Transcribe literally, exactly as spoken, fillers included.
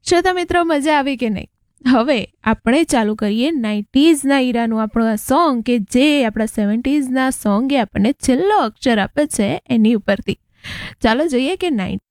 છે તો મિત્રો મજા આવી કે નહીં? હવે આપણે ચાલુ કરીએ નાઇન્ટીઝના ઈરાનું આપણું આ સોંગ કે જે આપણા સેવન્ટીઝના સોંગે આપણને છેલ્લો અક્ષર આપે છે એની ઉપરથી. ચાલો જોઈએ કે નાઇન્ટી